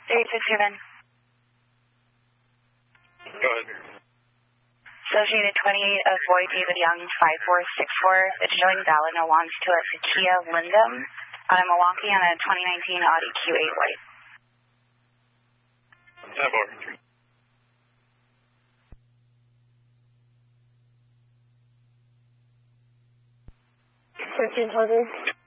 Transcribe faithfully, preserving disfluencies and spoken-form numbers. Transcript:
three six seven. Go ahead. Associated twenty-eight of Boy David Young, five four six four. It's showing valid and belongs to a Kia Lindum out of Milwaukee on a twenty nineteen Audi Q eight white. ten four. thirteen hundred.